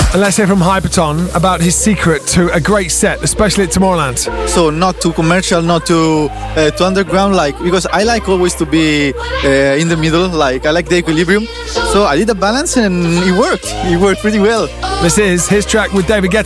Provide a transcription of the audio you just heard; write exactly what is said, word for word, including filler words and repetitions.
And let's hear from Hyperton about his secret to a great set, especially at Tomorrowland. So not too commercial, not too uh, too underground, like, because I like always to be uh, in the middle, like I like the equilibrium. So I did a balance and it worked. It worked pretty well. This is his track with David Guetta.